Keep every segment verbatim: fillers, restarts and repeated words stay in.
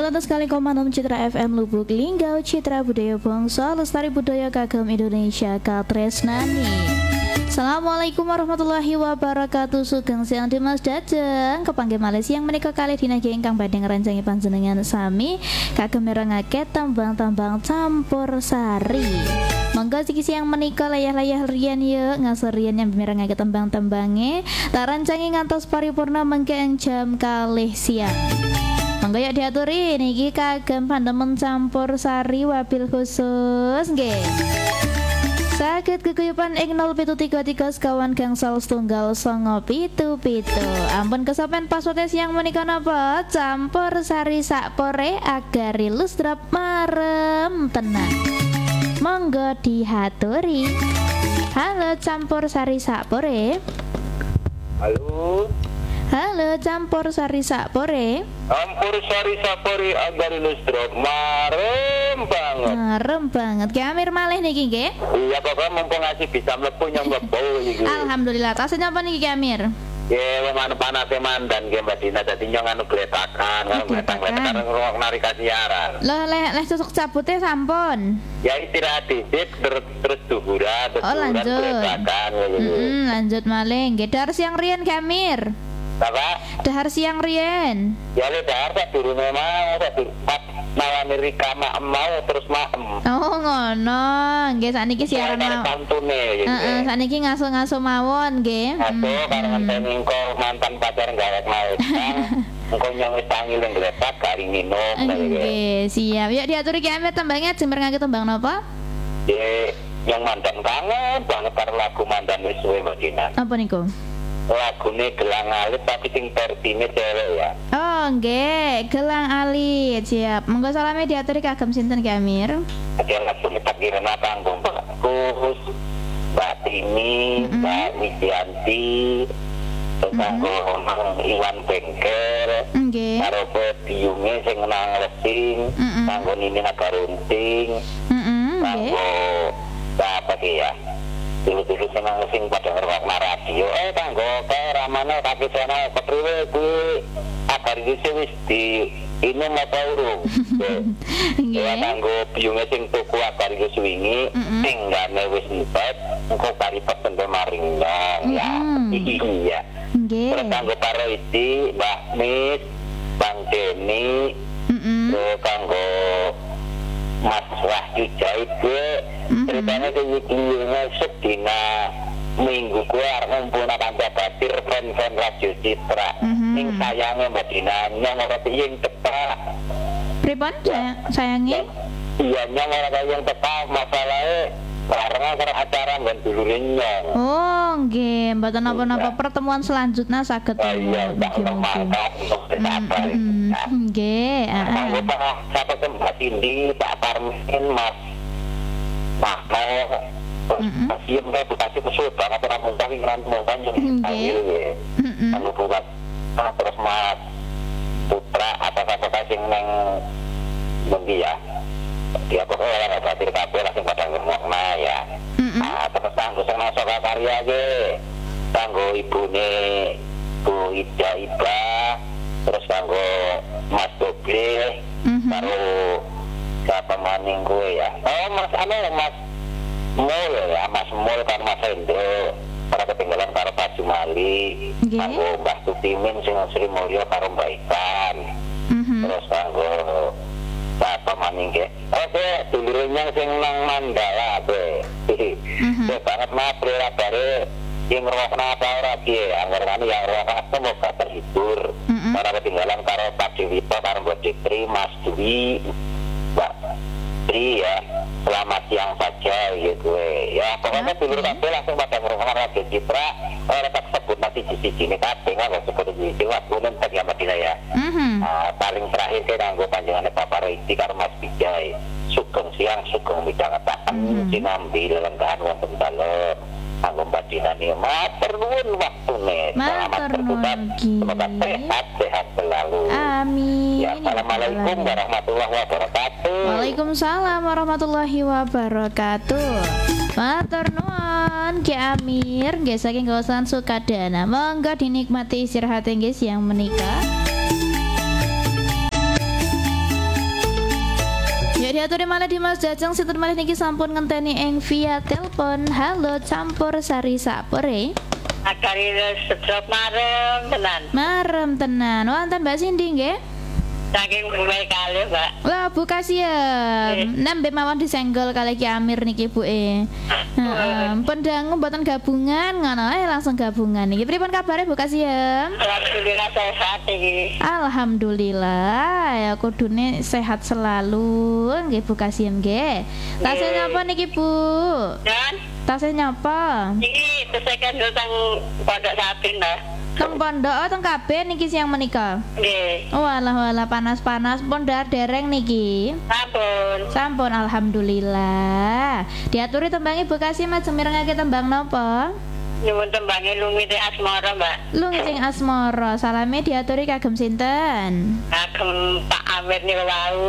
seratus kali koma enam Citra F M Lubuk Linggau, Citra Budaya Bangsa Lestari Budaya Kagem Indonesia Katresnani. Assalamualaikum warahmatullahi wabarakatuh. Sugeng siang Dimas Dajeng kepanggih Malaysia yang menika kali dinagi ingkang badhe ngranjangi panjenengan sami kagem mirengake tembang-tembang campursari. Monggo siki siang menika layah-layah riyen ye ngasor riyen yang mirengake tembang-tembange tak rancangi ngantos paripurna mengke ing jam kalih siang. Monggo yuk diaturi niki kagem pandemen campursari wabil khusus nggih. Sakit kekuyupan ing nol pitu tiga tiga sekawan gangsal setunggal songo pitu pitu. Ampun kesopen passwordnya siang menika napa? Campur sari sakpore agar rilus drop marem tenang. Monggo dihaturi. Halo campur sari sakpore. Halo. Halo campur sari sakpore. Campur sari sakpore agar rilus drop marem banget. Marem banget. Ki Amir malih niki nggih. Iya pokoknya mumpung ngasih bisa mlebu nyong mlebu iki. Alhamdulillah. Tasnya apa niki Ki Amir? Ya, mana panate mandan ge Mbak Dina dadi nyong anu gletakan, anu gletakan karena ngrungok nari kasiaran. Loh, leh leh susuk cabute sampun. Ya istirahat dhisik terus terus duhuran, terus Oh, duhuran lanjut. gletakan ya. Mm-mm, lanjut malih. Nggih, dahar siang riyen Ki Amir. Apa? Dahar siang riyen. Ya le dahar sak durunge mau, sak pas nawani Rika mak mau terus maem. Oh, ngono. Nggih, sakniki siaran mau. mau. Pantune gitu. Heeh, sakniki ngaso-ngaso mawon nggih. Aku karena ngenteni engko mantan pacar gawet mau. Engko nyong wis tangi leng gletak kari minum. Nggih, siap. Yuk diaturi Ki Amir tembangnya jember ngake tembang napa? Ya, yang mantan kangen banget karo lagu mantan wis suwe Mbak Dina. Apa niku? Lagune gelang alit tapi sing vertine cewek ya. Oh, nggih, gelang alit. Siap. Monggo salame diaturi kagem sinten Ki Amir? Ada lagune tak kirena kanggo Mbak Kus, Mbak Tini, Mm-mm. Mbak Widianti, terus kanggo Mang Iwan Bengkel, Nggih. karo pediunge sing nang lesing, Mm-mm. kanggo Nini Nagarunting, Heeh, nggih. kanggo apa ki ya? Dulu-dulu senang sing pada ngerwak radio eh kanggo kae ramane kaki sono kepriwe kuwi agar iki wis di ini apa urung ya Nggih. kanggo biyunge sing tuku agar iki wingi Mm-mm. tinggane wis entek engko kari pesen maring nyong ya Mm. iya Nggih. terus kanggo karo iki Mbak Mis Bang Deni Heeh. terus kanggo Mas Wahyu Jait gue Mhm. ceritanya kayak gini ngesuk dina minggu gue harus ngumpulna kanca batir fan-fan radio Citra Mhm. ning sayangnya Mbak Dina nyong ora yang tepat Pripun sayang, sayangi? iya nyong ora yang tepat masalahnya karena karena acara dan dulure nyong Oh, nggih, mboten napa-napa pertemuan selanjutnya saged oh iya nggih, tak mungkin. mantap untuk sabar Mm, nah mm, Nggih, kanggo heeh. Pak satu tempat ini Pak Parmin Mas Pak Mm-mm. Iya, mereka bukasi kesulit banget orang muntah yang ngeran muntah yang Nggih. panggil ya. Heeh. Lalu buat nah, terus Mas Putra apa-apa sing neng Bendi ya. Dia pokoknya orang nggak batir kabel langsung pada ngomongna ya. Heeh. Nah, terus tangguh sing masuk ke karya aja. Tangguh ibune Bu Ida Iba, terus tangguh Mas Doble, Mhm. baru siapa maning gue ya. Oh Mas anu Mas Mul ya, Mas Mul kan Mas Hendro para ketinggalan karo Pak Jumali Nggih. kanggo Mbah Tutimin sing Sri Mulyo karo Mbak Ikan Mhm. terus kanggo apa maning ke oke dulurnya sing nang Mandala be Mhm. ya banget mas bare yang ngerokok apa ora ki anggar kan yang ngerokok semoga terhibur Mhm. para ketinggalan karo Pak Dewito karo Mbak Dikri Mas Dwi Mbak Tri ya selamat siang saja gitu ya pokoknya Oke. dulur kabeh langsung pada ngerungokno radio Citra ora tak sebut nanti siji ini kabeh nggak sebut iki waktu nentek ya Madina ya Mhm. nah, paling terakhir ke kanggo panjenengane Bapak Riti karo Mas Bijay sugeng siang sugeng midhangetaken Mhm. sinambi lelenggahan wonten dalem kanggo Mbak Dina nih matur nuwun waktune Matur nuwun, Ki. semoga sehat sehat selalu Amin. ya assalamualaikum warahmatullahi wabarakatuh. Waalaikumsalam warahmatullahi wabarakatuh. Matur nuwun Ki Amir nggih saking kawasan Sukadana. Monggo dinikmati istirahat nggih siang menika. diaturi malih Dimas Jajang sinten malih niki sampun ngenteni ing via telepon. Halo campur sari sapore. Akari sedrop marem tenan. Marem tenan. Wonten Mbak Cindy nggih? Saking mulai kali, Mbak. Wah, Bu kasih nembe mawon disenggol kali Ki Amir niki Bu e. Heeh, pendangu mboten gabungan ngono ae langsung gabungan niki. Pripun kabare Bu kasih? Alhamdulillah sehat iki. Alhamdulillah ya kudune sehat selalu nggih Bu kasih nggih. Tasih nyapa niki Bu? Dan Tasih nyapa? iki tesekan tentang pondok sapi nah. Teng pondok oh, teng kabeh niki siang menika. Nggih. Oh walah walah panas-panas pun dar dereng niki. Sampun. Sampun alhamdulillah. Diaturi tembangi Bu kasih majeng mirengake tembang napa? Nyuwun tembange lungi te asmara, Mbak. Lungi sing asmara. Salame diaturi kagem sinten? Kagem Pak Amir niku wau.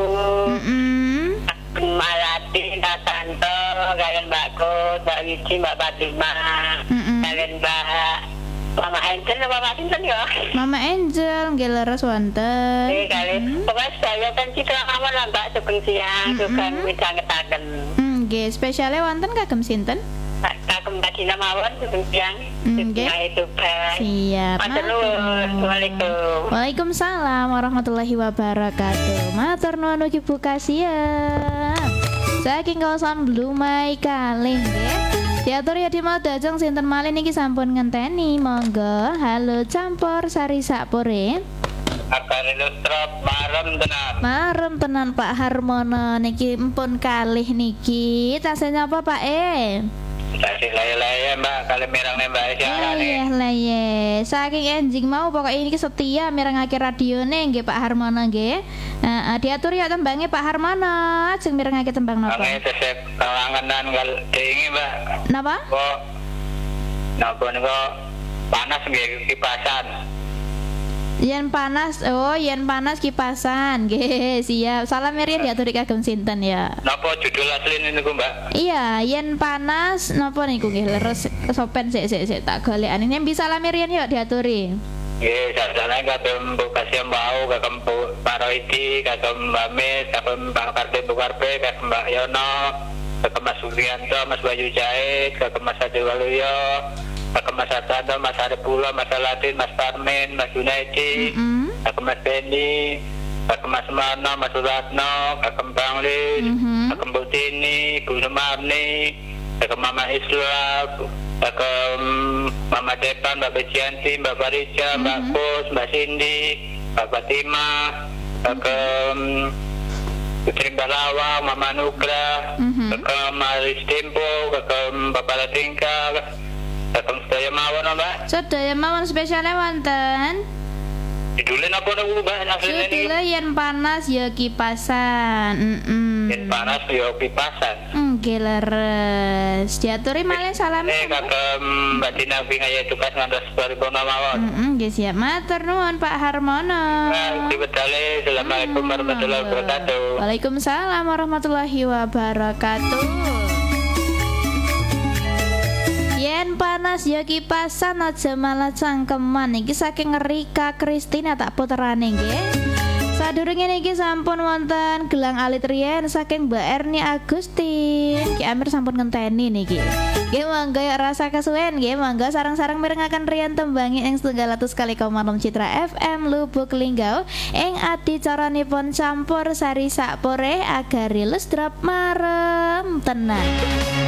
Heeh. Kagem Malati, Kak Tanto, kalian Mbak Kut, Mbak Wiji, Mbak Fatima. Heeh. Kalian Mbak Mama Angel apa Mbak Sinten ya? Mama Angel nggih leres wonten. Eh kali. Pokoknya saya kan citra awan lah Mbak sugeng siang, sugeng midhangetaken. Nggih, spesiale wonten kagem sinten? Kagem Mbak Dina mawon sugeng siang. Nggih. Itu Pak. Siap. Matur nuwun. Assalamualaikum. Waalaikumsalam warahmatullahi wabarakatuh. Matur nuwun ugi Bu kasih. Saking kawasan Blumai kalih nggih. Diatur ya di mau dajeng sinten malih niki sampun ngenteni. Monggo. Halo campur sari sapore. Akari lustrop marem tenan. Marem tenan Pak Harmono niki empun kalih niki. Tasih nyapa Pak E? Kasih laya-laya Mbak kali mirang Mbak Isyara nih. Leyeh leyeh. Saking enjing mau pokoknya ini setia mirengake radione nggih Pak Harmono nggih. Heeh, diatur ya tembange Pak Harmono. Ajeng mirengake tembang napa? Angin tesek kalanganan kal diingi Mbak. Napa? Kok napa niku panas nggih kipasan. Yen panas, oh yen panas kipasan, nggih siap. Salam Miriam diaturi kagem sinten ya. Napa judul asline niku Mbak? Iya, yen panas napa niku nggih leres kesopen sik sik sik tak golekane. Yen bisa salam Miriam yuk diaturi. Nggih, sarjana kagem Bu Kasih Mbau, kagem Bu Paroidi, kagem Mbak Mis, kagem Mbak Karpe Bu Karpe, kagem Mbak Yono, kagem Mas Sugianto, Mas Bayu Jahit, kagem Mas Adi Waluyo, kagem Mas Artando, Mas Aripulo, Mas Alatin, Mas Parmin, Mas Junaidi, Mm-hmm. kagem Mas Benny, kagem Mas Mano, Mas Suratno, kagem Bang Lis, Mm-hmm. kagem Bu Tini, Bu Sumarni, kagem Mama Islam, kagem Mama Depan, Mbak Becianti, Mbak Farija, Mbak Kus, Mbak Cindy, Mbak Fatima, kagem Putri Balawa, Mama Nugra, Mhm. kagem Maris Tempo, kagem Bapak Latingka, kagem sedaya mawon Mbak. Sedaya mawon spesiale wonten. Judulnya apa niku Mbak? Asline niki Judule yen panas ya kipasan. Heeh. yen panas yo kipasan. Nggih leres. Diaturi malih salam. Eh kagem Mbak Dina Bingaya tugas ngantos paripurna mawon. Heeh, nggih siap. Matur nuwun Pak Harmono. Nah, dibetale. Assalamualaikum warahmatullahi wabarakatuh. Waalaikumsalam warahmatullahi wabarakatuh. Yen panas ya kipasan aja malah cangkeman. Iki saking Rika Kristina tak puterane nggih. Sadurunge niki sampun wonten gelang alit riyen saking Mbak Erni Agustin. Ki Amir sampun ngenteni niki. Nggih monggo ya rasa kesuwen nggih monggo sareng-sareng mirengaken riyen tembangi ing setunggal atus kali koma enam Citra F M Lubuk Linggau ing adicaranipun campur sari sapore agari lesdrap marem tenan.